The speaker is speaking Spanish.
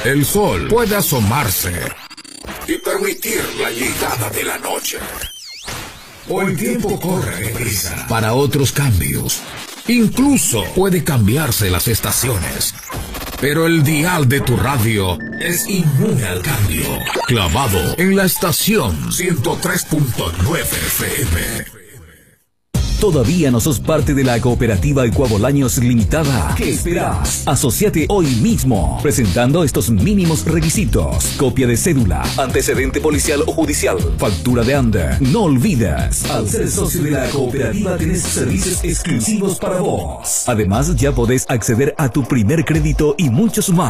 El sol puede asomarse y permitir la llegada de la noche. O el tiempo corre deprisa para otros cambios. Incluso puede cambiarse las estaciones. Pero el dial de tu radio es inmune al cambio. Clavado en la estación 103.9 FM. ¿Todavía no sos parte de la cooperativa Ecuabolaños Limitada? ¿Qué esperás? Asociate hoy mismo, presentando estos mínimos requisitos: copia de cédula, antecedente policial o judicial, factura de ANDE. No olvides, al ser socio de la cooperativa tenés servicios exclusivos para vos. Además, ya podés acceder a tu primer crédito y muchos más.